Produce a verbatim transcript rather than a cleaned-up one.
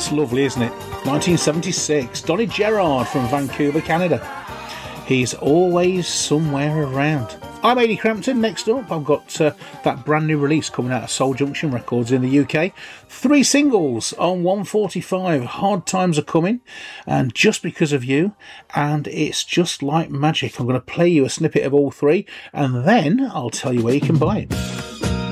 That's lovely, isn't it? nineteen seventy-six, Donny Gerard from Vancouver, Canada. He's always somewhere around. I'm Ady Crampton. Next up, I've got uh, that brand new release coming out of Soul Junction Records in the U K. Three singles on one forty-five. Hard Times Are Coming and Just Because of You. And It's Just Like Magic. I'm going to play you a snippet of all three and then I'll tell you where you can buy it.